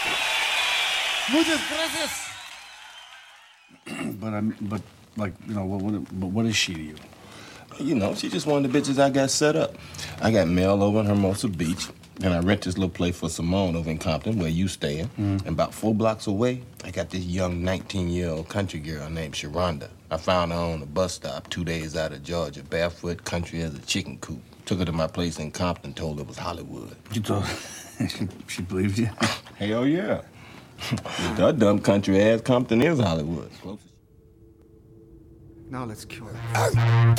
Muchas gracias. But like, what is she to you? You know, she just one of the bitches I got set up. I got Mel over in Hermosa Beach, and I rent this little place for Simone over in Compton, where you staying. And about 4 blocks away, I got this young 19-year-old country girl named Sharonda. I found her on a bus stop 2 days out of Georgia, barefoot, country as a chicken coop. Took her to my place in Compton, told her it was Hollywood. You told she believed you? Hell yeah. That dumb country ass Compton is Hollywood. Now let's kill it.